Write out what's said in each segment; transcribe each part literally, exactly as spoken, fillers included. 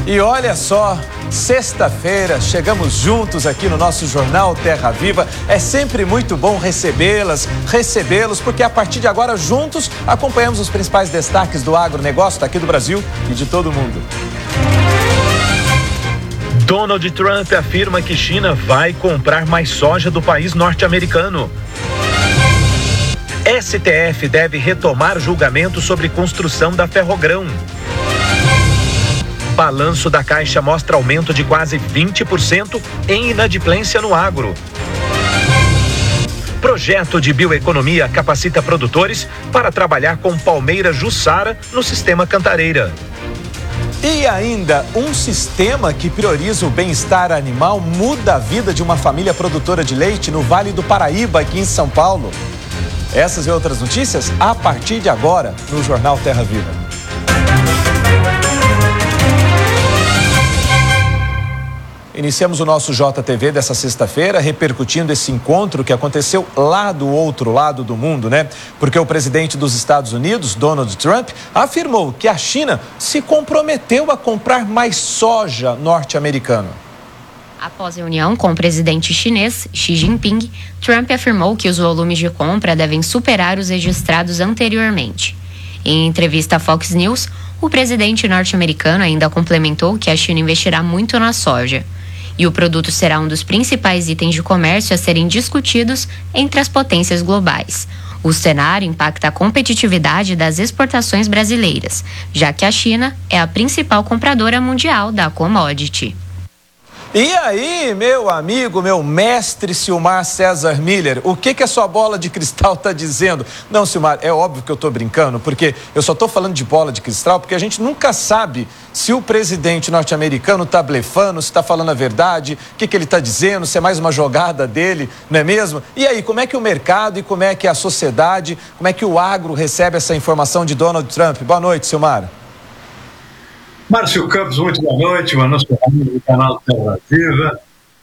E olha só, sexta-feira, chegamos juntos aqui no nosso Jornal Terra Viva. É sempre muito bom recebê-las, recebê-los, porque a partir de agora, juntos, acompanhamos os principais destaques do agronegócio daqui do Brasil e de todo o mundo. Donald Trump afirma que China vai comprar mais soja do país norte-americano. S T F deve retomar julgamento sobre construção da Ferrogrão. Balanço da Caixa mostra aumento de quase vinte por cento em inadimplência no agro. Projeto de bioeconomia capacita produtores para trabalhar com palmeira Jussara no sistema Cantareira. E ainda, um sistema que prioriza o bem-estar animal muda a vida de uma família produtora de leite no Vale do Paraíba, aqui em São Paulo. Essas e outras notícias a partir de agora no Jornal Terra Viva. Iniciamos o nosso J T V dessa sexta-feira repercutindo esse encontro que aconteceu lá do outro lado do mundo, né? Porque o presidente dos Estados Unidos, Donald Trump, afirmou que a China se comprometeu a comprar mais soja norte-americana. Após reunião com o presidente chinês, Xi Jinping, Trump afirmou que os volumes de compra devem superar os registrados anteriormente. Em entrevista à Fox News, o presidente norte-americano ainda complementou que a China investirá muito na soja. E o produto será um dos principais itens de comércio a serem discutidos entre as potências globais. O cenário impacta a competitividade das exportações brasileiras, já que a China é a principal compradora mundial da commodity. E aí, meu amigo, meu mestre Silmar César Miller, o que que a sua bola de cristal está dizendo? Não, Silmar, é óbvio que eu estou brincando, porque eu só estou falando de bola de cristal, porque a gente nunca sabe se o presidente norte-americano está blefando, se está falando a verdade, o que que ele está dizendo, se é mais uma jogada dele, não é mesmo? E aí, como é que o mercado e como é que a sociedade, como é que o agro recebe essa informação de Donald Trump? Boa noite, Silmar. Márcio Campos, muito boa noite, boa noite para do canal Terra Viva.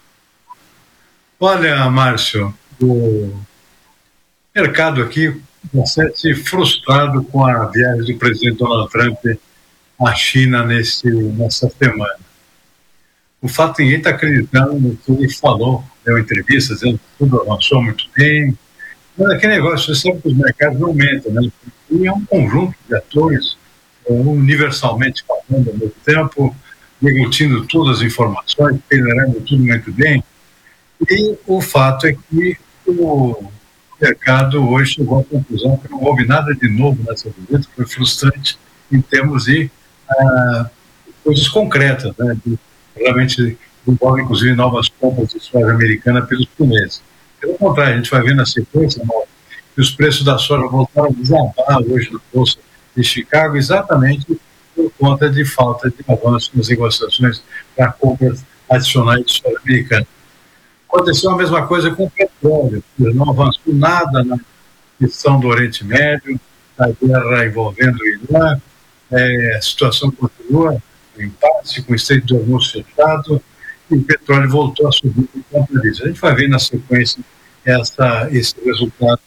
Olha, Márcio, o mercado aqui bastante frustrado com a viagem do presidente Donald Trump à China nesse, nessa semana. O fato é que ninguém está acreditando no que ele falou, deu entrevista dizendo que tudo avançou muito bem. Mas aquele negócio, você sabe que os mercados não aumentam, né? E é um conjunto de atores universalmente falando ao mesmo tempo, deglutindo todas as informações, peneirando tudo muito bem. E o fato é que o mercado hoje chegou à conclusão que não houve nada de novo nessa visita, foi frustrante em termos de ah, coisas concretas, né, de, realmente envolve inclusive novas compras de soja americana pelos chineses. Pelo contrário, a gente vai ver na sequência que os preços da soja voltaram a desabar hoje no bolsa de Chicago, exatamente por conta de falta de avanço nas negociações para compras adicionais de soja americana. Aconteceu a mesma coisa com o petróleo, não avançou nada na questão do Oriente Médio, a guerra envolvendo o Irã, é, a situação continua em impasse, com o Estreito de Hormuz fechado, e o petróleo voltou a subir por conta disso. A gente vai ver na sequência essa, esse resultado.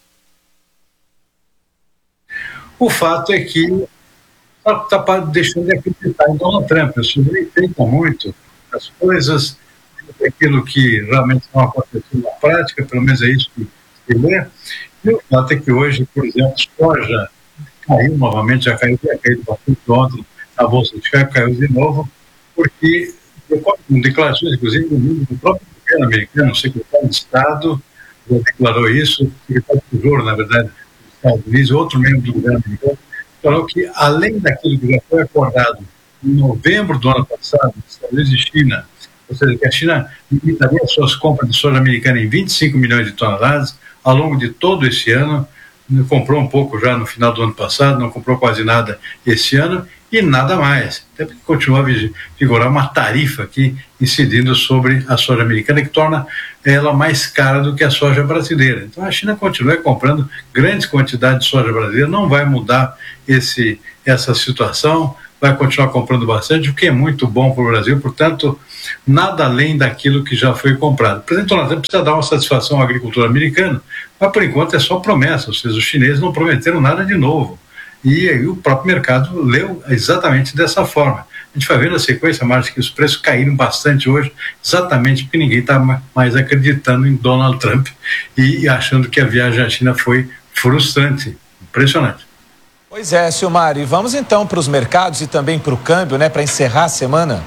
O fato é que está tá deixando de acreditar em Donald Trump. Isso ele tenta muito as coisas, aquilo que realmente não aconteceu na prática, pelo menos é isso que se lê. E o fato é que hoje, por exemplo, soja caiu novamente, já caiu, já caiu bastante ontem, a Bolsa de Chicago caiu de novo, porque, com declarações, inclusive, do próprio governo americano, o secretário de Estado já declarou isso, o secretário de Tesouro, na verdade, Estados Unidos, outro membro do governo americano, falou que, além daquilo que já foi acordado em novembro do ano passado, Estados Unidos e China, ou seja, que a China limitaria as suas compras de soja americana em vinte e cinco milhões de toneladas ao longo de todo esse ano, comprou um pouco já no final do ano passado, não comprou quase nada esse ano, e nada mais. Até porque continua a vigorar uma tarifa aqui incidindo sobre a soja americana, que torna ela mais cara do que a soja brasileira. Então a China continua comprando grandes quantidades de soja brasileira, não vai mudar esse, essa situação, vai continuar comprando bastante, o que é muito bom para o Brasil, portanto, nada além daquilo que já foi comprado. O presidente Donald Trump precisa dar uma satisfação ao agricultor americano, mas por enquanto é só promessa, ou seja, os chineses não prometeram nada de novo. e aí o próprio mercado leu exatamente dessa forma. A gente vai ver na sequência, Márcio, que os preços caíram bastante hoje, exatamente porque ninguém está mais acreditando em Donald Trump e achando que a viagem à China foi frustrante, impressionante. Pois é, Silmar, e vamos então para os mercados e também para o câmbio, né, para encerrar a semana?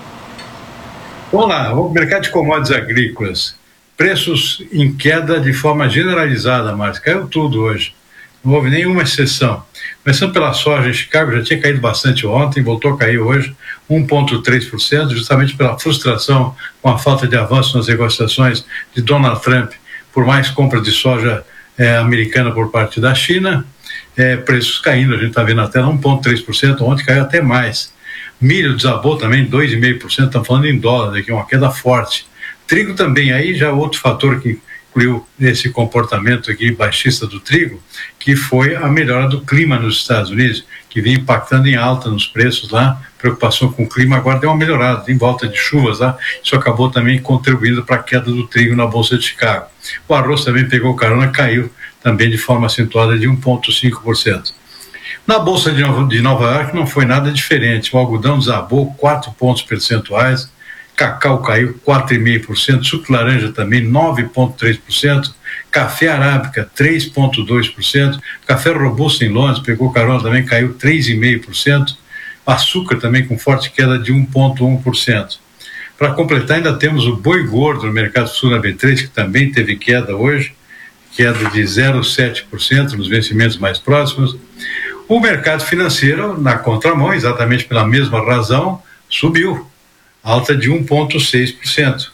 Vamos lá, o mercado de commodities agrícolas, preços em queda de forma generalizada, Márcio, caiu tudo hoje. Não houve nenhuma exceção. Começando pela soja em Chicago, já tinha caído bastante ontem, voltou a cair hoje, um vírgula três por cento, justamente pela frustração com a falta de avanço nas negociações de Donald Trump por mais compra de soja é, americana por parte da China. É, preços caindo, a gente está vendo até um vírgula três por cento, ontem caiu até mais. Milho desabou também, dois vírgula cinco por cento, estamos falando em dólar, aqui uma queda forte. Trigo também, aí já outro fator que incluiu esse comportamento aqui baixista do trigo, que foi a melhora do clima nos Estados Unidos, que vinha impactando em alta nos preços lá, preocupação com o clima, agora deu uma melhorada, tem volta de chuvas lá, isso acabou também contribuindo para a queda do trigo na Bolsa de Chicago. O arroz também pegou carona, caiu também de forma acentuada de um vírgula cinco por cento. Na Bolsa de Nova, de Nova York não foi nada diferente, o algodão desabou quatro pontos percentuais, cacau caiu quatro vírgula cinco por cento, suco de laranja também nove vírgula três por cento, café arábica três vírgula dois por cento, café robusto em Londres pegou carona também, caiu três vírgula cinco por cento, açúcar também com forte queda de um vírgula um por cento. Para completar, ainda temos o boi gordo no mercado sul na B três, que também teve queda hoje, queda de zero vírgula sete por cento nos vencimentos mais próximos. O mercado financeiro, na contramão, exatamente pela mesma razão, subiu, alta de um vírgula seis por cento,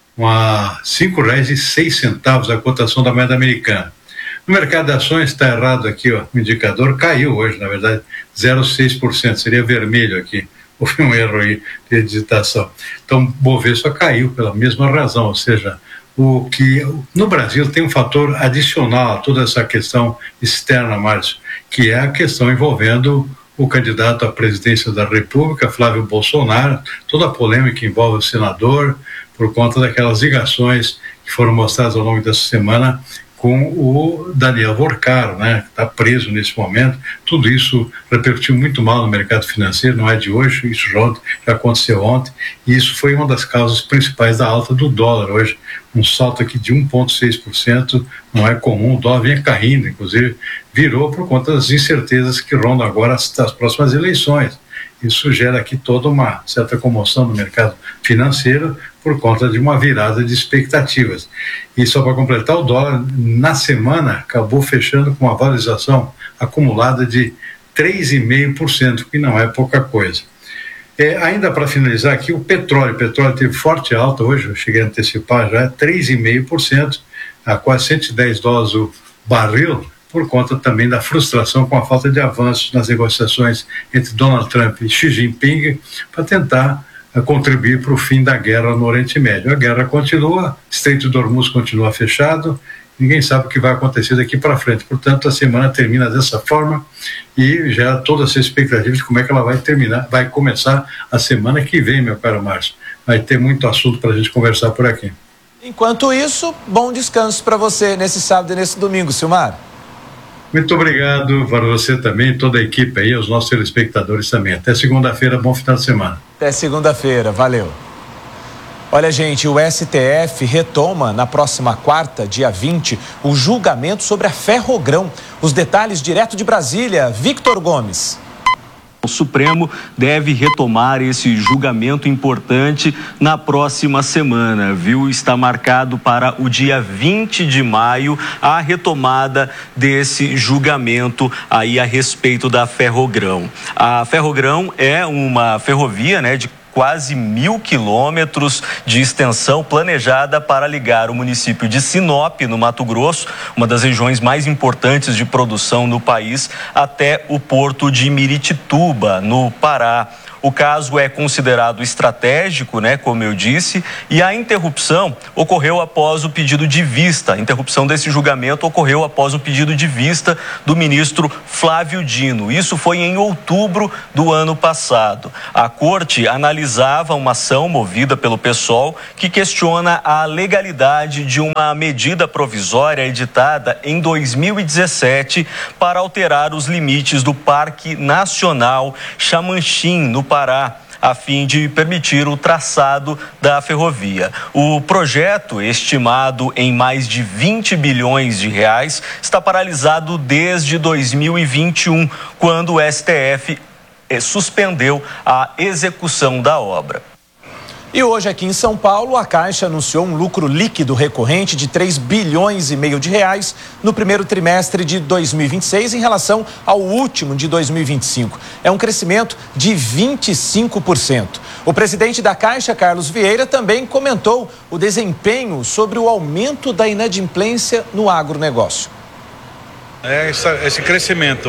a cinco reais e seis centavos a cotação da moeda americana. No mercado de ações está errado aqui, ó, o indicador caiu hoje, na verdade, zero vírgula seis por cento, seria vermelho aqui, houve um erro aí de digitação. Então, o Bovespa caiu pela mesma razão, ou seja, o que no Brasil tem um fator adicional a toda essa questão externa, Márcio, que é a questão envolvendo o candidato à presidência da República, Flávio Bolsonaro, toda a polêmica que envolve o senador, por conta daquelas ligações que foram mostradas ao longo dessa semana com o Daniel Vorcaro, né, que está preso nesse momento. Tudo isso repercutiu muito mal no mercado financeiro, não é de hoje, isso já, já aconteceu ontem, e isso foi uma das causas principais da alta do dólar hoje, um salto aqui de um vírgula seis por cento, não é comum, o dólar vinha caindo, inclusive virou por conta das incertezas que rondam agora as, as próximas eleições. Isso gera aqui toda uma certa comoção no mercado financeiro por conta de uma virada de expectativas. E só para completar, o dólar na semana acabou fechando com uma valorização acumulada de três vírgula cinco por cento, que não é pouca coisa. É, ainda para finalizar aqui, o petróleo. O petróleo teve forte alta hoje, eu cheguei a antecipar já, três vírgula cinco por cento, a quase cento e dez dólares o barril, por conta também da frustração com a falta de avanços nas negociações entre Donald Trump e Xi Jinping para tentar uh, contribuir para o fim da guerra no Oriente Médio. A guerra continua, Estreito de Hormuz continua fechado, ninguém sabe o que vai acontecer daqui para frente. Portanto, a semana termina dessa forma e já toda essa expectativa de como é que ela vai terminar, vai começar a semana que vem, meu caro Márcio. Vai ter muito assunto para a gente conversar por aqui. Enquanto isso, bom descanso para você nesse sábado e nesse domingo, Silmar. Muito obrigado para você também, toda a equipe aí, aos nossos telespectadores também. Até segunda-feira, bom final de semana. Até segunda-feira, valeu. Olha, gente, o S T F retoma na próxima quarta, dia vinte, o julgamento sobre a Ferrogrão. Os detalhes direto de Brasília, Victor Gomes. O Supremo deve retomar esse julgamento importante na próxima semana, viu? Está marcado para o dia vinte de maio a retomada desse julgamento aí a respeito da Ferrogrão. A Ferrogrão é uma ferrovia, né, de quase mil quilômetros de extensão planejada para ligar o município de Sinop, no Mato Grosso, uma das regiões mais importantes de produção no país, até o porto de Miritituba, no Pará. O caso é considerado estratégico, né, como eu disse, e a interrupção ocorreu após o pedido de vista. A interrupção desse julgamento ocorreu após um pedido de vista do ministro Flávio Dino. Isso foi em outubro do ano passado. A corte analisava uma ação movida pelo PSOL que questiona a legalidade de uma medida provisória editada em dois mil e dezessete para alterar os limites do Parque Nacional Xamanchim, no Pará, a fim de permitir o traçado da ferrovia. O projeto, estimado em mais de vinte bilhões de reais, está paralisado desde dois mil e vinte e um, quando o S T F suspendeu a execução da obra. E hoje aqui em São Paulo, a Caixa anunciou um lucro líquido recorrente de três bilhões e meio de reais no primeiro trimestre de dois mil e vinte e seis em relação ao último de dois mil e vinte e cinco. É um crescimento de vinte e cinco por cento. O presidente da Caixa, Carlos Vieira, também comentou o desempenho sobre o aumento da inadimplência no agronegócio. É essa, esse crescimento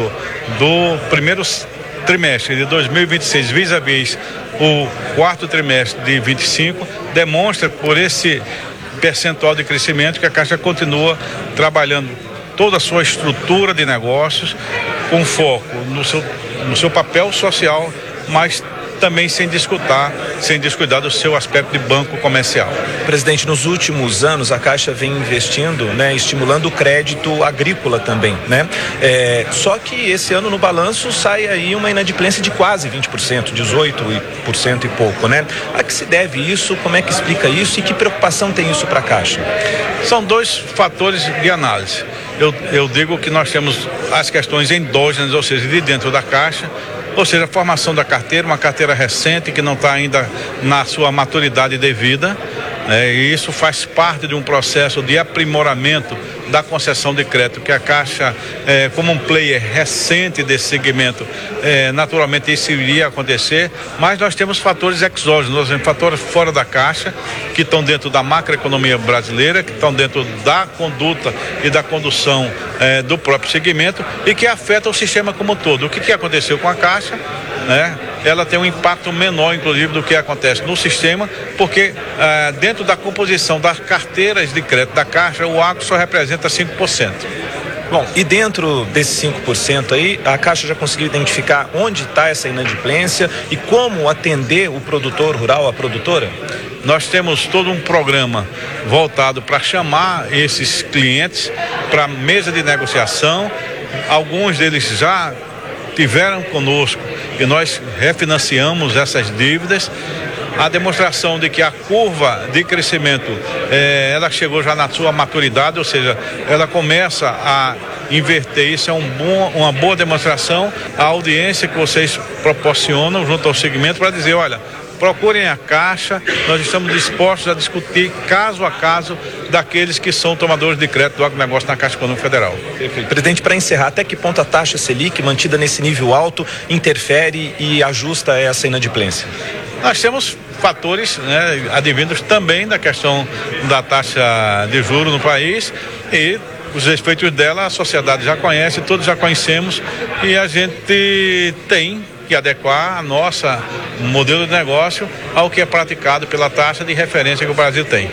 do primeiro trimestre de dois mil e vinte e seis vis-à-vis o quarto trimestre de vinte e cinco demonstra por esse percentual de crescimento que a Caixa continua trabalhando toda a sua estrutura de negócios com foco no seu, no seu papel social, mas também sem descuidar, sem descuidar do seu aspecto de banco comercial. Presidente, nos últimos anos a Caixa vem investindo, né, estimulando o crédito agrícola também, né? É, só que esse ano no balanço sai aí uma inadimplência de quase vinte por cento, dezoito por cento e pouco, né? A que se deve isso? Como é que explica isso e que preocupação tem isso para a Caixa? São dois fatores de análise. Eu, eu digo que nós temos as questões endógenas, ou seja, de dentro da Caixa, ou seja, a formação da carteira, uma carteira recente que não está ainda na sua maturidade devida, né? E isso faz parte de um processo de aprimoramento da concessão de crédito, que a Caixa, é, como um player recente desse segmento, é, naturalmente isso iria acontecer, mas nós temos fatores exógenos, nós temos fatores fora da Caixa, que estão dentro da macroeconomia brasileira, que estão dentro da conduta e da condução é, do próprio segmento e que afetam o sistema como um todo. O que, que aconteceu com a Caixa? Né? Ela tem um impacto menor, inclusive, do que acontece no sistema, porque ah, dentro da composição das carteiras de crédito da Caixa, o agro só representa cinco por cento. Bom, e dentro desses cinco por cento aí, a Caixa já conseguiu identificar onde está essa inadimplência e como atender o produtor rural, a produtora? Nós temos todo um programa voltado para chamar esses clientes para a mesa de negociação. Alguns deles já tiveram conosco e nós refinanciamos essas dívidas. A demonstração de que a curva de crescimento eh, ela chegou já na sua maturidade, ou seja, ela começa a inverter. Isso é um bom, uma boa demonstração. A audiência que vocês proporcionam junto ao segmento para dizer, olha, procurem a Caixa, nós estamos dispostos a discutir caso a caso daqueles que são tomadores de crédito do agronegócio na Caixa Econômica Federal. Perfeito. Presidente, para encerrar, até que ponto a taxa Selic, mantida nesse nível alto, interfere e ajusta essa inadimplência? Nós temos fatores, né, advindos também da questão da taxa de juros no país e os efeitos dela a sociedade já conhece, todos já conhecemos e a gente tem que adequar a nossa modelo de negócio ao que é praticado pela taxa de referência que o Brasil tem.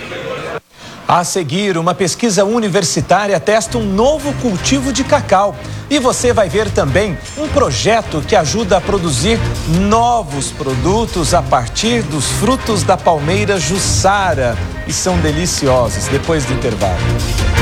A seguir, uma pesquisa universitária testa um novo cultivo de cacau. E você vai ver também um projeto que ajuda a produzir novos produtos a partir dos frutos da palmeira Jussara. E são deliciosos, depois do intervalo.